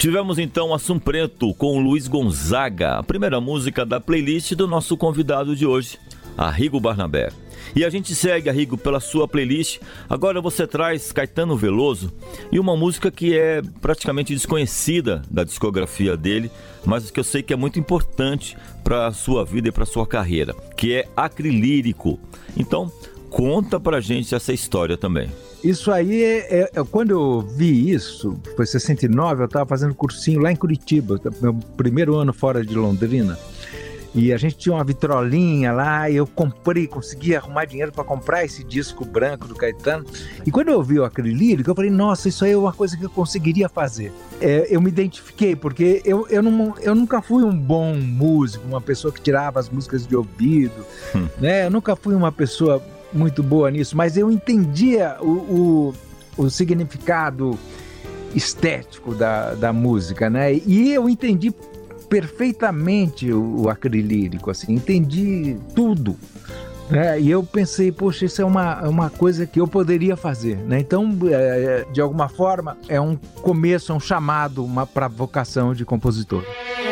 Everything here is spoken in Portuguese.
Tivemos então Assum Preto com Luiz Gonzaga, a primeira música da playlist do nosso convidado de hoje, Arrigo Barnabé. E a gente segue, Arrigo, pela sua playlist. Agora você traz Caetano Veloso e uma música que é praticamente desconhecida da discografia dele, mas que eu sei que é muito importante para a sua vida e para a sua carreira, que é Acrilírico. Então, conta pra gente essa história também. Isso aí, quando eu vi isso, foi em 69, eu estava fazendo cursinho lá em Curitiba, meu primeiro ano fora de Londrina, e a gente tinha uma vitrolinha lá, e eu consegui arrumar dinheiro para comprar esse disco branco do Caetano, e quando eu vi o Acrilírico, eu falei, nossa, isso aí é uma coisa que eu conseguiria fazer. Eu me identifiquei, porque eu nunca fui um bom músico, uma pessoa que tirava as músicas de ouvido, né? Eu nunca fui uma pessoa muito boa nisso, mas eu entendia o significado estético da música, né? E eu entendi perfeitamente o Acrilírico, assim, entendi tudo, né? E eu pensei, poxa, isso é uma coisa que eu poderia fazer, né? Então, de alguma forma, é um começo, é um chamado para a vocação de compositor.